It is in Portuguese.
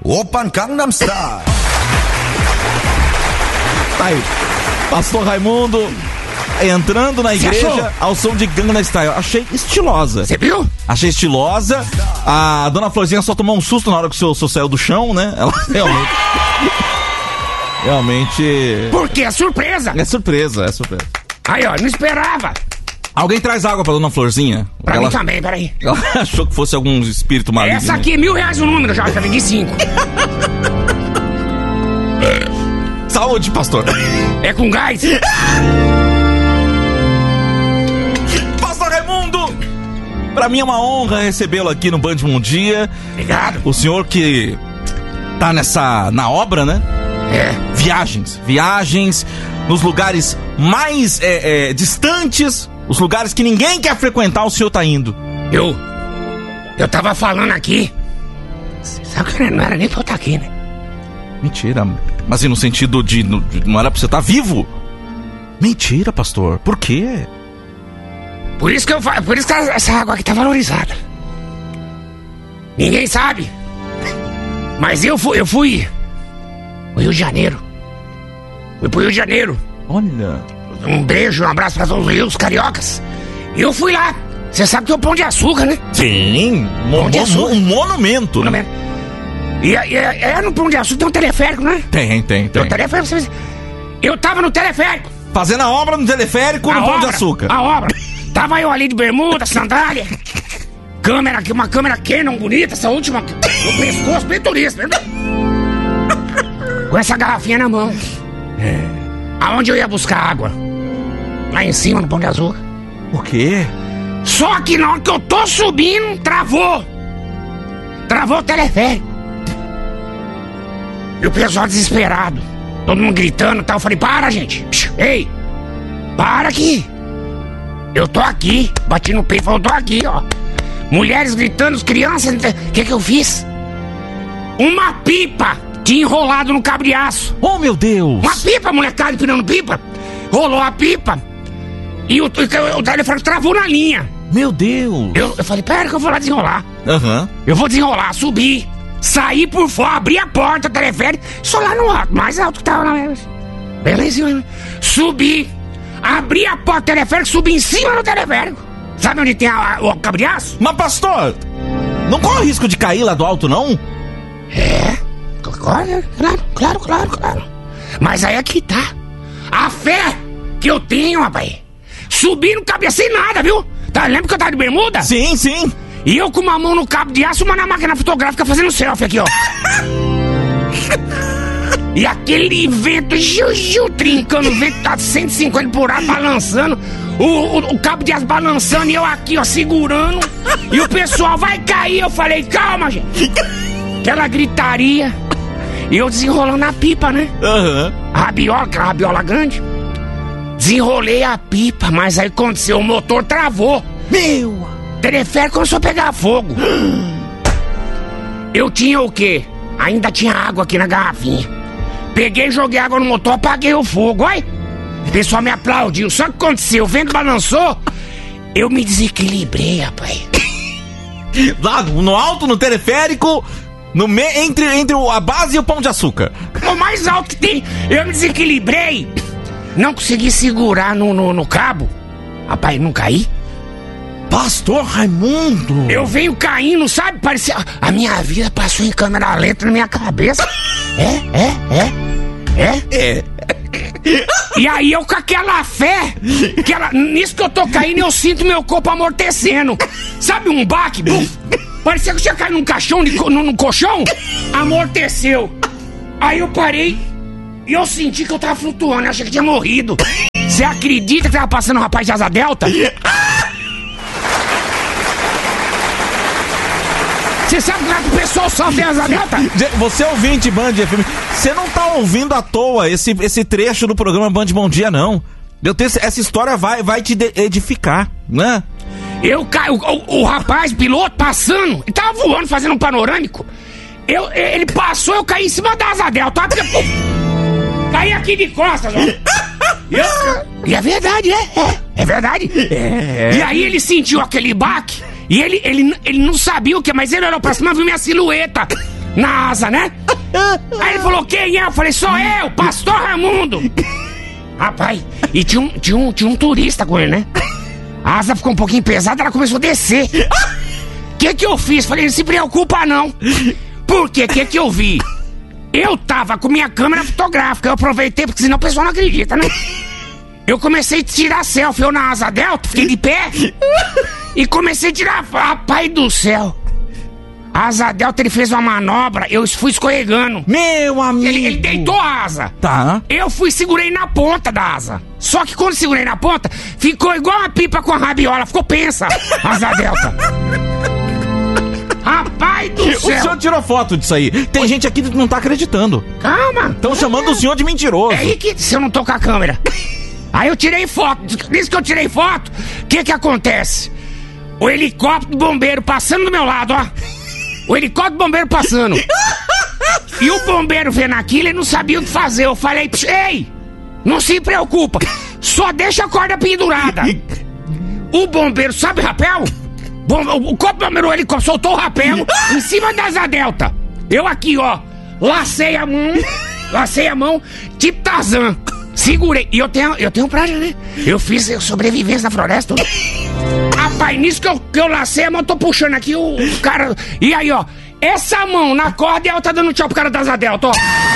Open Gangnam Style. Aí, Pastor Raimundo entrando na igreja ao som de Gangnam Style. Achei estilosa. Você viu? Achei estilosa. A dona Florzinha só tomou um susto na hora que o senhor saiu do chão, né? Ela realmente... Por quê? É surpresa. É surpresa. Aí, ó, não esperava. Alguém traz água pra dona Florzinha? Pra mim também, peraí. Ela achou que fosse algum espírito maligno. Essa aqui é R$1.000 o número, já vendi 5. Saúde, pastor. É com gás. Pastor Raimundo, pra mim é uma honra recebê-lo aqui no Band Bom Dia. Obrigado. O senhor que tá na obra, né? Viagens nos lugares mais distantes, os lugares que ninguém quer frequentar, o senhor tá indo. Eu tava falando aqui. Sabe que não era nem pra eu estar aqui, né? Mentira. Mas e no sentido de não era pra você estar vivo? Mentira, pastor. Por quê? Por isso que essa água aqui tá valorizada. Ninguém sabe. Mas eu fui pro Rio de Janeiro. Fui pro Rio de Janeiro. Olha. Um beijo, um abraço pra todos os cariocas. E eu fui lá. Você sabe que é o Pão de Açúcar, né? Sim. Um monumento, né? E no Pão de Açúcar tem um teleférico, né? Tem. Tem um teleférico. Eu tava no teleférico. Fazendo a obra no teleférico no Pão de Açúcar. A obra. Tava eu ali de bermuda, sandália. Câmera aqui, uma câmera Canon bonita, essa última no pescoço, bem turista. Com essa garrafinha na mão. Aonde eu ia buscar água? Lá em cima, no Pão de Açúcar. Por quê? Só que na hora que eu tô subindo, travou o teleférico. E o pessoal desesperado. Todo mundo gritando e tal. Eu falei, para, gente. Ei, para aqui. Eu tô aqui. Bati no peito e falei, eu tô aqui, ó. Mulheres gritando, crianças. O que eu fiz? Uma pipa tinha enrolado no cabo de aço. Oh, meu Deus. Uma pipa, molecada empinando pipa. Rolou a pipa. E o telefone travou na linha. Meu Deus. Eu falei, pera que eu vou lá desenrolar. Eu vou desenrolar, subir. Saí por fora, abri a porta, o teleférico. Só lá no alto, mais alto que tava lá mesmo. Beleza. Subi. Abri a porta do teleférico, subi em cima do teleférico. Sabe onde tem o cabo de aço? Mas, pastor, não corre o risco de cair lá do alto, não? Claro. Mas aí aqui tá. A fé que eu tenho, rapaz. Subi no cabo sem nada, viu? Tá, lembra que eu tava de bermuda? Sim. E eu com uma mão no cabo de aço, uma na máquina fotográfica fazendo selfie aqui, ó. E aquele vento, trincando, o vento tá 150 por hora, balançando. O cabo de aço balançando e eu aqui, ó, segurando. E o pessoal vai cair. Eu falei, calma, gente. Aquela gritaria. E eu desenrolando a pipa, né? Aquela rabiola grande. Desenrolei a pipa, mas aí aconteceu, o motor travou. O teleférico começou a pegar fogo. Eu tinha o quê? Ainda tinha água aqui na garrafinha. Peguei, joguei água no motor, apaguei o fogo. Olha, o pessoal me aplaudiu. Só que aconteceu, o vento balançou. Eu me desequilibrei, rapaz. Lá no alto, no teleférico, entre a base e o Pão de Açúcar. O mais alto que tem. Eu me desequilibrei. Não consegui segurar no cabo. Rapaz, não caí. Pastor Raimundo. Eu venho caindo, sabe? Parecia... A minha vida passou em câmera lenta na minha cabeça. E aí eu com aquela fé, nisso que eu tô caindo, eu sinto meu corpo amortecendo. Sabe um baque? Parecia que eu tinha caído num caixão, num colchão. Amorteceu. Aí eu parei e eu senti que eu tava flutuando. Eu achei que tinha morrido. Você acredita que tava passando um rapaz de asa delta? Você sabe que o pessoal sofre asa delta? Você é ouvinte Band FM. Você não tá ouvindo à toa esse trecho do programa Band Bom Dia, não. Essa história vai te edificar, né? Eu caio, o rapaz, piloto, passando, ele tava voando, fazendo um panorâmico. Ele passou, eu caí em cima da asa delta. Caí aqui de costas, ó. E é verdade, é verdade. E aí ele sentiu aquele baque. E ele não sabia o que, mas ele olhou pra cima e viu minha silhueta. na asa, né? Aí ele falou, quem é? Eu falei, sou eu, Pastor Raimundo. Rapaz, e tinha um turista com ele, né? A asa ficou um pouquinho pesada, ela começou a descer. O que eu fiz? Falei, não se preocupa não. Por quê? O que eu vi? Eu tava com minha câmera fotográfica, eu aproveitei, porque senão o pessoal não acredita, né? Eu comecei a tirar selfie, eu na asa delta, fiquei de pé e comecei a tirar. Rapaz do céu, a asa delta, ele fez uma manobra, eu fui escorregando. Meu amigo! Ele deitou a asa. Tá. Eu segurei na ponta da asa. Só que quando segurei na ponta, ficou igual uma pipa com a rabiola, ficou pensa, a asa delta. Rapaz do céu! O senhor tirou foto disso aí. Tem gente aqui que não tá acreditando. Calma! Estão chamando o senhor de mentiroso. É aí que se eu não tô com a câmera. Aí eu tirei foto. Nisso que eu tirei foto, o que acontece? O helicóptero do bombeiro passando do meu lado, ó. O helicóptero do bombeiro passando. E o bombeiro vendo aquilo, ele não sabia o que fazer. Eu falei, ei, não se preocupa, só deixa a corda pendurada. O bombeiro, sabe o rapel? O corpo do bombeiro, o helicóptero soltou o rapel em cima da asa delta. Eu aqui, ó, lacei a mão, tipo Tarzan. Segurei. E eu tenho prática, né? Eu fiz sobrevivência na floresta. Rapaz, nisso que eu lacei a mão, tô puxando aqui o cara. E aí, ó, essa mão na corda e ela tá dando tchau pro cara da asa delta, ó.